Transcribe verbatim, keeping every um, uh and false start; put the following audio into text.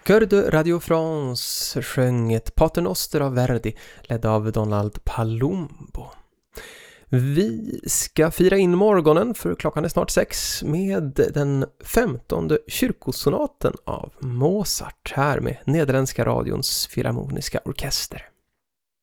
Chœur de Radio France sjöng ett Paternoster av Verdi, ledd av Donald Palumbo. Vi ska fira in morgonen, för klockan är snart sex, med den femtonde kyrkosonaten av Mozart här med Nederländska radions filharmoniska orkester.